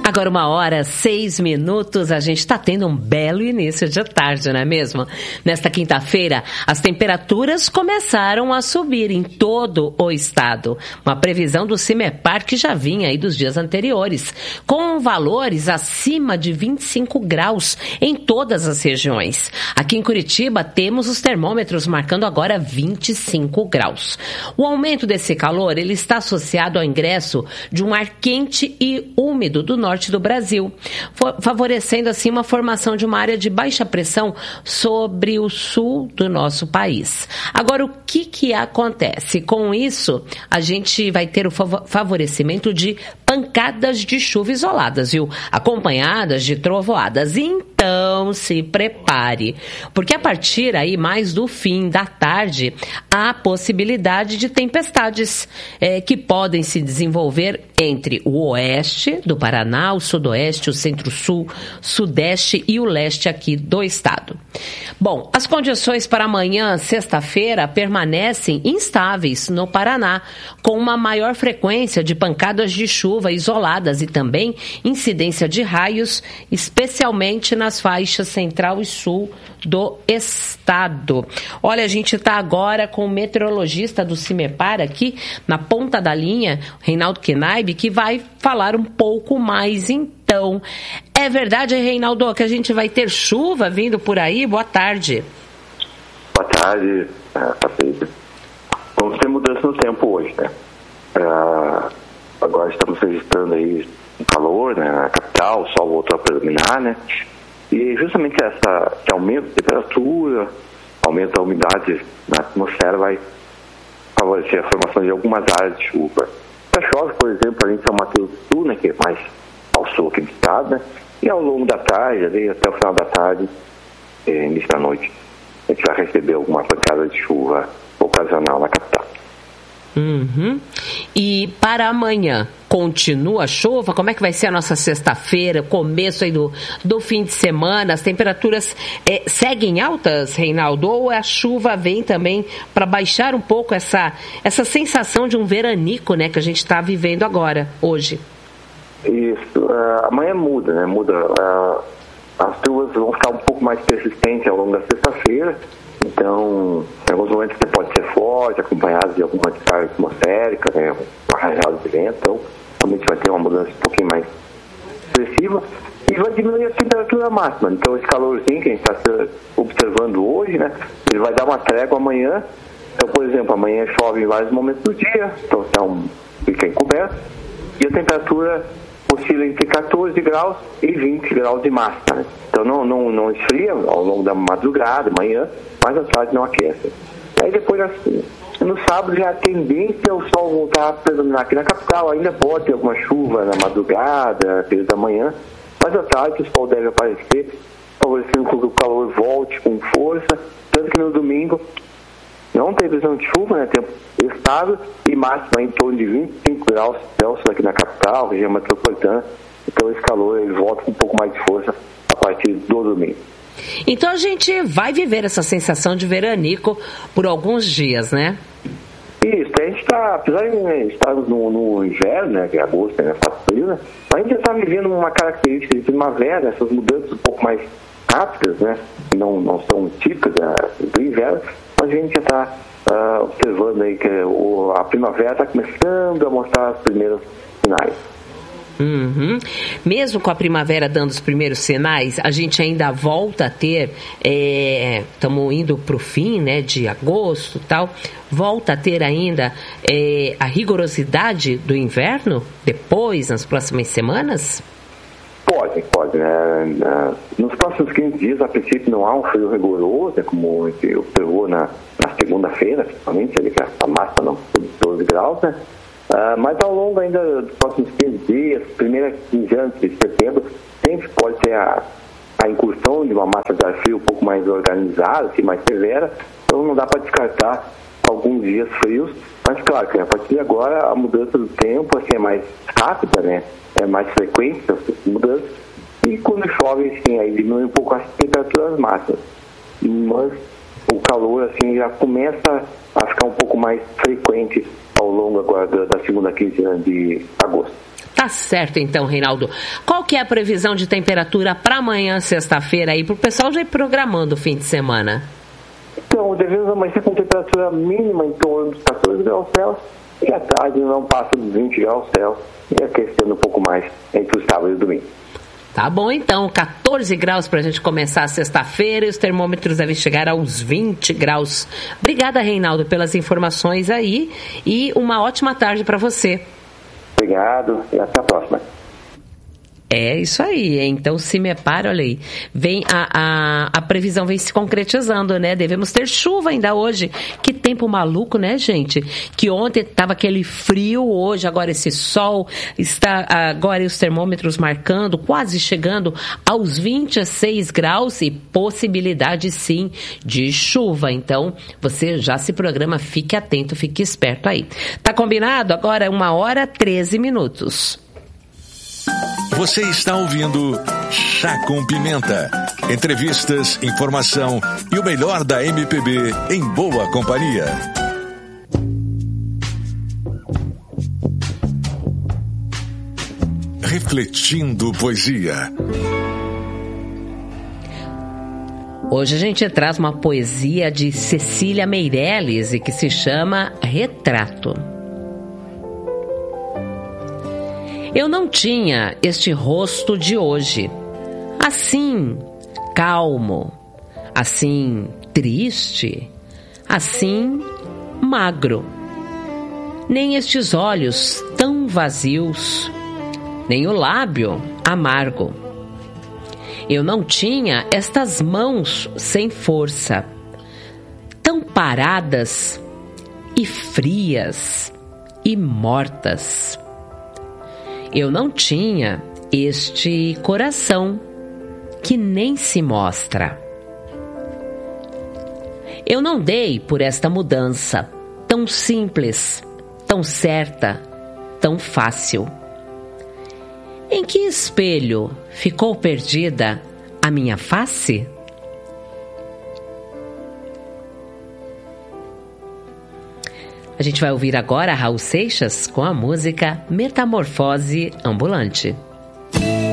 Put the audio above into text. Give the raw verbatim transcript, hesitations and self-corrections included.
Agora uma hora, seis minutos, a gente está tendo um belo início de tarde, não é mesmo? Nesta quinta-feira, as temperaturas começaram a subir em todo o estado. Uma previsão do CIMEPAR que já vinha aí dos dias anteriores, com valores acima de vinte e cinco graus em todas as regiões. Aqui em Curitiba, temos os termômetros marcando agora vinte e cinco graus. O aumento desse calor, ele está associado ao ingresso de um ar quente e úmido do norte do Brasil, favorecendo assim uma formação de uma área de baixa pressão sobre o sul do nosso país. Agora, o que que acontece? Com isso, a gente vai ter o favorecimento de pancadas de chuva isoladas, viu? Acompanhadas de trovoadas. Então, se prepare, porque a partir aí mais do fim da tarde, há a possibilidade de tempestades é, que podem se desenvolver entre o oeste do Paraná, o sudoeste, o centro-sul, sudeste e o leste aqui do estado. Bom, as condições para amanhã, sexta-feira, permanecem instáveis no Paraná, com uma maior frequência de pancadas de chuva isoladas e também incidência de raios, especialmente nas faixas central e sul do estado. Olha, a gente está agora com o meteorologista do CIMEPAR aqui na ponta da linha, Reinaldo Kenaib, que vai falar um pouco mais então. É verdade, Reinaldo, que a gente vai ter chuva vindo por aí? Boa tarde. Boa tarde, Patrícia. Vamos ter mudança no tempo hoje, né? Uh, agora estamos registrando aí um calor, né, na capital, o sol voltou a predominar, né? E justamente essa, esse aumento de temperatura, aumento da umidade na atmosfera vai favorecer a formação de algumas áreas de chuva. Já chove, por exemplo, ali em São Mateus do Sul, né, que é mais ao sul aqui do estado, né? E ao longo da tarde, ali até o final da tarde, eh, início da noite, a gente vai receber alguma pancada de chuva ocasional na capital. Uhum. E para amanhã, continua a chuva? Como é que vai ser a nossa sexta-feira, começo aí do, do fim de semana? As temperaturas é, seguem altas, Reinaldo? Ou a chuva vem também para baixar um pouco essa, essa sensação de um veranico, né, que a gente está vivendo agora, hoje? Isso. Uh, amanhã muda, né? Muda. Uh, as chuvas vão ficar um pouco mais persistentes ao longo da sexta-feira. Então, em alguns momentos você pode ser forte, acompanhado de alguma descarga atmosférica, né, uma rajada de vento, então realmente vai ter uma mudança um pouquinho mais expressiva e vai diminuir a temperatura máxima. Então esse calorzinho que a gente está observando hoje, né, ele vai dar uma trégua amanhã. Então, por exemplo, amanhã chove em vários momentos do dia, então tá um, fica encoberto, e a temperatura oscila entre catorze graus e vinte graus de máxima. Então não, não, não esfria ao longo da madrugada, manhã, mas à tarde não aquece. Aí depois, assim, no sábado já a tendência é o sol voltar a predominar aqui na capital. Ainda pode ter alguma chuva na madrugada, período da manhã, mas à tarde o sol deve aparecer, favorecendo que o calor volte com força, tanto que no domingo não tem previsão de chuva, né? Tempo estável e máxima em torno de vinte e cinco graus Celsius aqui na capital, região metropolitana. Então esse calor ele volta com um pouco mais de força a partir do domingo. Então a gente vai viver essa sensação de veranico por alguns dias, né? Isso, a gente está, apesar de estarmos no, no inverno, né, que é agosto, né, faz frio, né, a gente já está vivendo uma característica de primavera, essas mudanças um pouco mais rápidas, né, que não, não são típicas do inverno, mas a gente já está uh, observando aí que o, a primavera está começando a mostrar os primeiros sinais. Uhum. Mesmo com a primavera dando os primeiros sinais, a gente ainda volta a ter, estamos é, indo para o fim, né, de agosto e tal, volta a ter ainda é, a rigorosidade do inverno depois, nas próximas semanas? Pode, pode. Né? Nos próximos quinze dias, a princípio, não há um frio rigoroso, né, como a gente observou na, na segunda-feira, principalmente, ali que a massa não foi de doze graus, né? Uh, mas ao longo ainda dos próximos quinze dias, primeira quinzena de setembro, sempre pode ter a, a incursão de uma massa de ar frio um pouco mais organizada, assim, mais severa, então não dá para descartar alguns dias frios, mas claro que a partir de agora a mudança do tempo assim, é mais rápida, né? É mais frequente essas mudanças, e quando chove, assim, aí diminui um pouco as temperaturas máximas, mas o calor assim, já começa a ficar um pouco mais frequente ao longo agora da, da segunda quinzena de agosto. Tá certo então, Reinaldo. Qual que que é a previsão de temperatura para amanhã, sexta-feira, aí, para o pessoal já ir programando o fim de semana? Então, devemos amanhecer com temperatura mínima em torno dos quatorze graus Celsius e à tarde não passa dos vinte graus Celsius e aquecendo um pouco mais entre o sábado e o domingo. Tá bom, então, quatorze graus para a gente começar a sexta-feira e os termômetros devem chegar aos vinte graus. Obrigada, Reinaldo, pelas informações aí e uma ótima tarde para você. Obrigado e até a próxima. É isso aí, então se me para, olha aí, vem a, a, a previsão vem se concretizando, né? Devemos ter chuva ainda hoje. Que tempo maluco, né, gente? Que ontem estava aquele frio, hoje agora esse sol, está agora os termômetros marcando, quase chegando aos vinte e seis graus e possibilidade sim de chuva. Então, você já se programa, fique atento, fique esperto aí. Tá combinado? Agora é uma hora e treze minutos. Você está ouvindo Chá com Pimenta. Entrevistas, informação e o melhor da M P B em boa companhia. Refletindo Poesia. Hoje a gente traz uma poesia de Cecília Meirelles e que se chama Retrato. Eu não tinha este rosto de hoje, assim, calmo, assim, triste, assim, magro. Nem estes olhos tão vazios, nem o lábio amargo. Eu não tinha estas mãos sem força, tão paradas e frias e mortas. Eu não tinha este coração que nem se mostra. Eu não dei por esta mudança tão simples, tão certa, tão fácil. Em que espelho ficou perdida a minha face? A gente vai ouvir agora Raul Seixas com a música Metamorfose Ambulante.